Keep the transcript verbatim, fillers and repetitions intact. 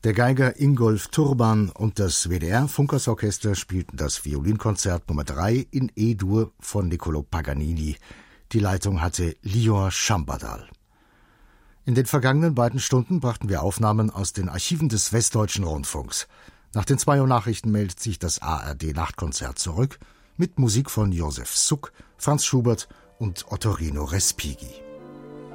Der Geiger Ingolf Turban und das W D R-Funkersorchester spielten das Violinkonzert Nummer drei in E-Dur von Niccolò Paganini. Die Leitung hatte Lior Schambadal. In den vergangenen beiden Stunden brachten wir Aufnahmen aus den Archiven des Westdeutschen Rundfunks. Nach den zwei Uhr Nachrichten meldet sich das A R D-Nachtkonzert zurück mit Musik von Josef Suk, Franz Schubert und Ottorino Respighi.